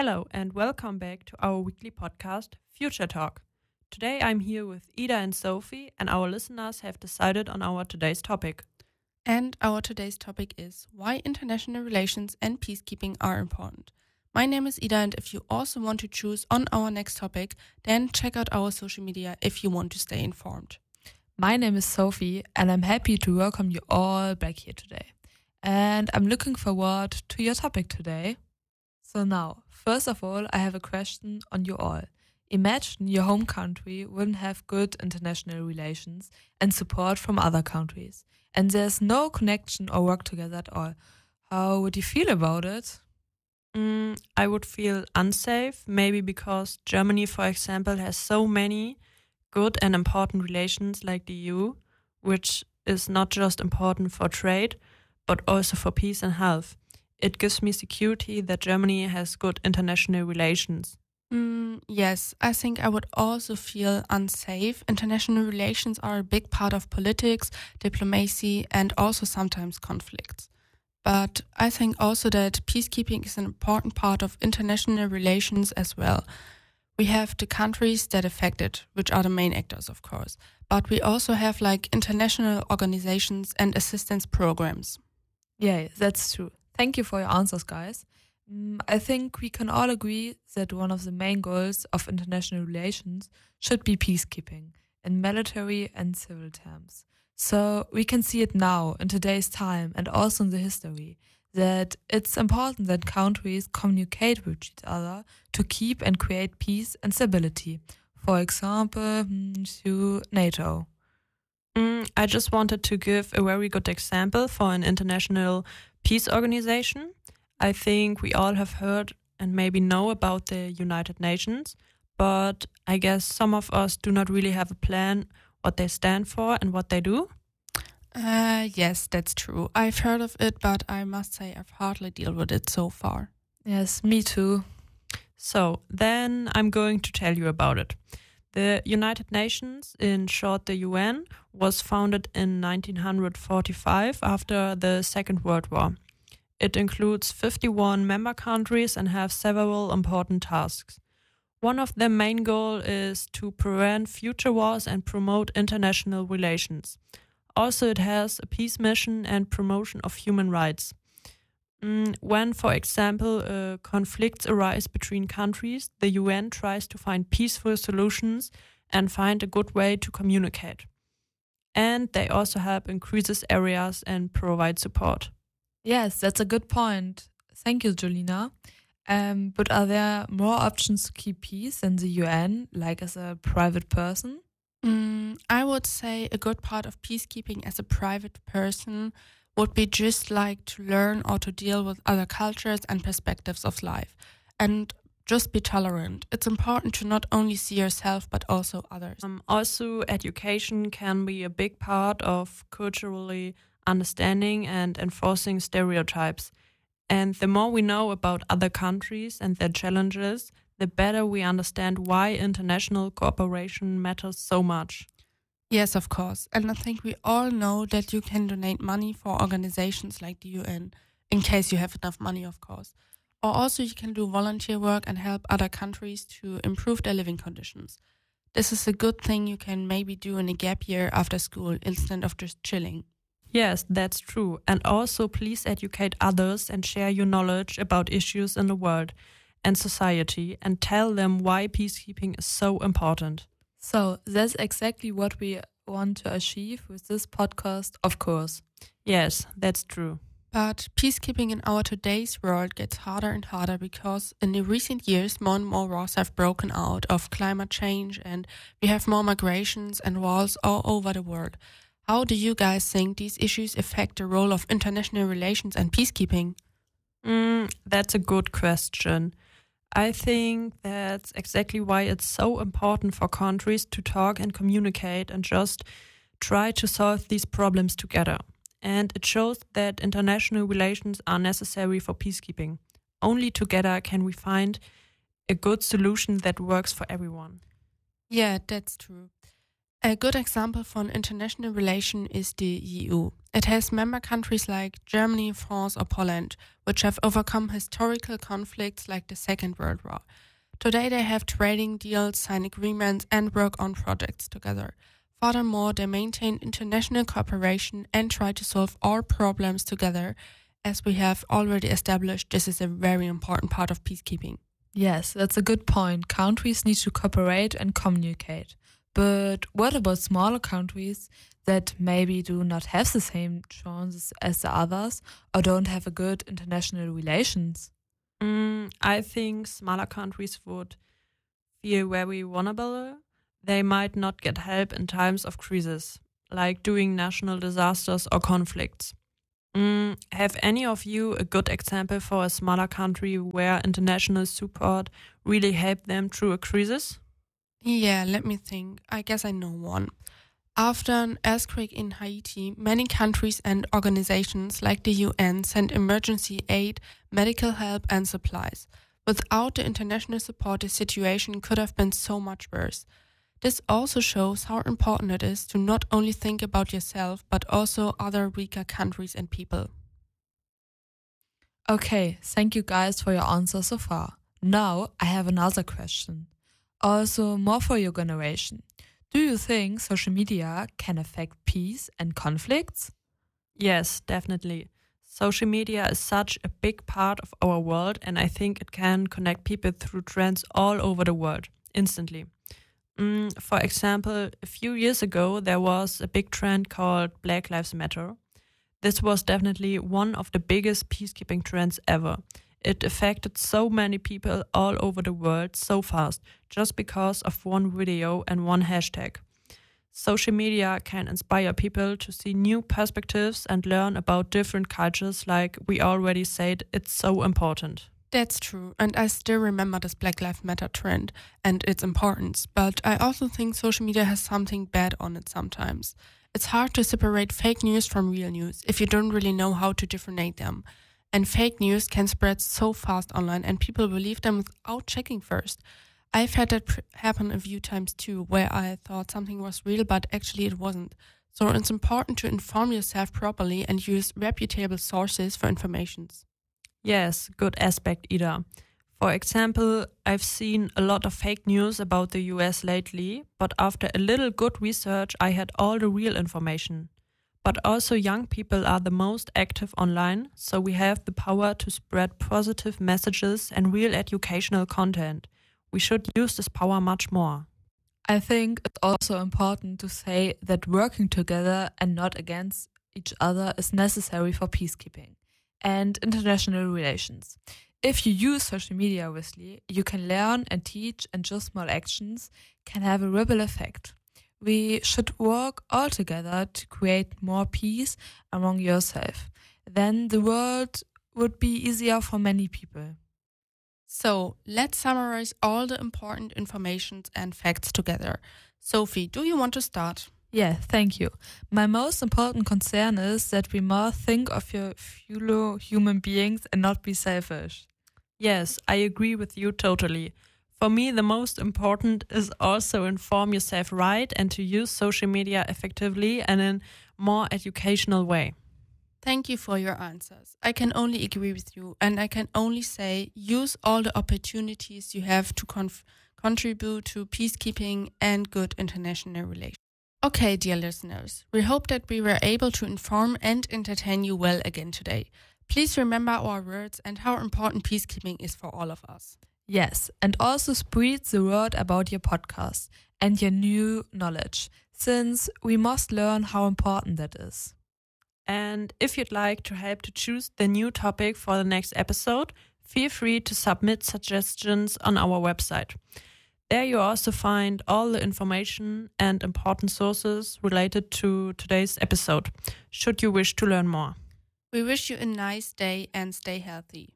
Hello and welcome back to our weekly podcast, Future Talk. Today I'm here with Ida and Sophie, and our listeners have decided on our today's topic. And our today's topic is why international relations and peacekeeping are important. My name is Ida, and if you also want to choose on our next topic, then check out our social media if you want to stay informed. My name is Sophie, and I'm happy to welcome you all back here today. And I'm looking forward to your topic today. So now, first of all, I have a question on you all. Imagine your home country wouldn't have good international relations and support from other countries, and there's no connection or work together at all. How would you feel about it? I would feel unsafe, maybe because Germany, for example, has so many good and important relations like the EU, which is not just important for trade, but also for peace and health. It gives me security that Germany has good international relations. Yes, I think I would also feel unsafe. International relations are a big part of politics, diplomacy, and also sometimes conflicts. But I think also that peacekeeping is an important part of international relations as well. We have the countries that affect it, which are the main actors, of course. But we also have like international organizations and assistance programs. Yeah, that's true. Thank you for your answers, guys. I think we can all agree that one of the main goals of international relations should be peacekeeping in military and civil terms. So we can see it now in today's time and also in the history that it's important that countries communicate with each other to keep and create peace and stability. For example, through NATO. I just wanted to give a very good example for an international peace organization. I think we all have heard and maybe know about the United Nations, but I guess some of us do not really have a plan what they stand for and what they do. Yes, that's true. I've heard of it, but I must say I've hardly dealt with it so far. Yes, me too. So then I'm going to tell you about it. The United Nations, in short the UN, was founded in 1945 after the Second World War. It includes 51 member countries and has several important tasks. One of their main goals is to prevent future wars and promote international relations. Also, it has a peace mission and promotion of human rights. When, for example, conflicts arise between countries, the UN tries to find peaceful solutions and find a good way to communicate. And they also help in crisis areas and provide support. Yes, that's a good point. Thank you, Jolina. But are there more options to keep peace in the UN, like as a private person? I would say a good part of peacekeeping as a private person would be just like to learn or to deal with other cultures and perspectives of life. And just be tolerant. It's important to not only see yourself, but also others. Also, education can be a big part of culturally understanding and enforcing stereotypes. And the more we know about other countries and their challenges, the better we understand why international cooperation matters so much. Yes, of course. And I think we all know that you can donate money for organizations like the UN, in case you have enough money, of course. Or also you can do volunteer work and help other countries to improve their living conditions. This is a good thing you can maybe do in a gap year after school instead of just chilling. Yes, that's true. And also please educate others and share your knowledge about issues in the world and society and tell them why peacekeeping is so important. So that's exactly what we want to achieve with this podcast, of course. Yes, that's true. But peacekeeping in our today's world gets harder and harder because in the recent years more and more wars have broken out of climate change and we have more migrations and wars all over the world. How do you guys think these issues affect the role of international relations and peacekeeping? That's a good question. I think that's exactly why it's so important for countries to talk and communicate and just try to solve these problems together. And it shows that international relations are necessary for peacekeeping. Only together can we find a good solution that works for everyone. Yeah, that's true. A good example for an international relation is the EU. It has member countries like Germany, France or Poland, which have overcome historical conflicts like the Second World War. Today they have trading deals, sign agreements and work on projects together. Furthermore, they maintain international cooperation and try to solve all problems together. As we have already established, this is a very important part of peacekeeping. Yes, that's a good point. Countries need to cooperate and communicate. But what about smaller countries that maybe do not have the same chances as the others or don't have a good international relations? I think smaller countries would feel very vulnerable. They might not get help in times of crisis, like during national disasters or conflicts. Have any of you a good example for a smaller country where international support really helped them through a crisis? Yeah, let me think. I guess I know one. After an earthquake in Haiti, many countries and organizations like the UN sent emergency aid, medical help and supplies. Without the international support, the situation could have been so much worse. This also shows how important it is to not only think about yourself, but also other weaker countries and people. Okay, thank you guys for your answers so far. Now I have another question. Also, more for your generation. Do you think social media can affect peace and conflicts? Yes, definitely. Social media is such a big part of our world, and I think it can connect people through trends all over the world instantly. For example, a few years ago, there was a big trend called Black Lives Matter. This was definitely one of the biggest peacekeeping trends ever. It affected so many people all over the world so fast, just because of one video and one hashtag. Social media can inspire people to see new perspectives and learn about different cultures, like we already said, it's so important. That's true, and I still remember this Black Lives Matter trend and its importance, but I also think social media has something bad on it sometimes. It's hard to separate fake news from real news if you don't really know how to differentiate them. And fake news can spread so fast online and people believe them without checking first. I've had that happen a few times too, where I thought something was real but actually it wasn't. So it's important to inform yourself properly and use reputable sources for information. Yes, good aspect, Ida. For example, I've seen a lot of fake news about the US lately, but after a little good research, I had all the real information. But also young people are the most active online, so we have the power to spread positive messages and real educational content. We should use this power much more. I think it's also important to say that working together and not against each other is necessary for peacekeeping and international relations. If you use social media wisely, you can learn and teach, and just small actions can have a ripple effect. We should work all together to create more peace among yourself. Then the world would be easier for many people. So let's summarize all the important information and facts together. Sophie, do you want to start? Yeah, thank you. My most important concern is that we must think of your fellow human beings and not be selfish. Yes, I agree with you totally. For me, the most important is also inform yourself right and to use social media effectively and in more educational way. Thank you for your answers. I can only agree with you, and I can only say use all the opportunities you have to contribute to peacekeeping and good international relations. Okay, dear listeners, we hope that we were able to inform and entertain you well again today. Please remember our words and how important peacekeeping is for all of us. Yes, and also spread the word about your podcast and your new knowledge, since we must learn how important that is. And if you'd like to help to choose the new topic for the next episode, feel free to submit suggestions on our website. There you also find all the information and important sources related to today's episode, should you wish to learn more. We wish you a nice day and stay healthy.